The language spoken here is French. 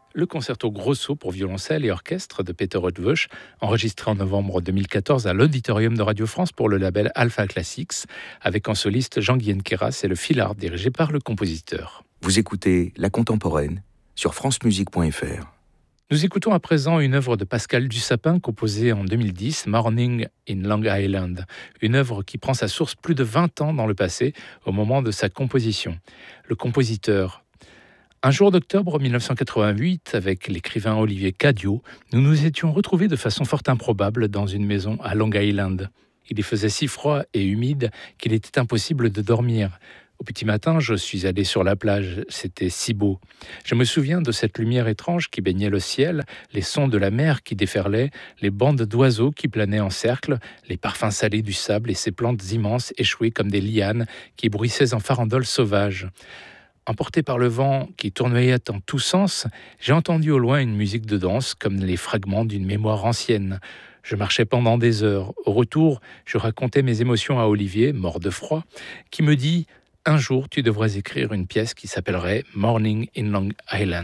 le concerto grosso pour violoncelle et orchestre de Peter Eötvös, enregistré en novembre 2014 à l'Auditorium de Radio France pour le label Alpha Classics, avec en soliste Jean-Guyen Queyras et le Filard dirigé par le compositeur. Vous écoutez La Contemporaine sur francemusique.fr. Nous écoutons à présent une œuvre de Pascal Dussapin composée en 2010, Morning in Long Island, une œuvre qui prend sa source plus de 20 ans dans le passé au moment de sa composition. Le compositeur. Un jour d'octobre 1988, avec l'écrivain Olivier Cadiot, nous nous étions retrouvés de façon fort improbable dans une maison à Long Island. Il y faisait si froid et humide qu'il était impossible de dormir. Au petit matin, je suis allé sur la plage, c'était si beau. Je me souviens de cette lumière étrange qui baignait le ciel, les sons de la mer qui déferlaient, les bandes d'oiseaux qui planaient en cercle, les parfums salés du sable et ces plantes immenses échouées comme des lianes qui bruissaient en farandole sauvage. Emporté par le vent qui tournoyait en tous sens, j'ai entendu au loin une musique de danse comme les fragments d'une mémoire ancienne. Je marchais pendant des heures. Au retour, je racontais mes émotions à Olivier, mort de froid, qui me dit « Un jour, tu devrais écrire une pièce qui s'appellerait Morning in Long Island ».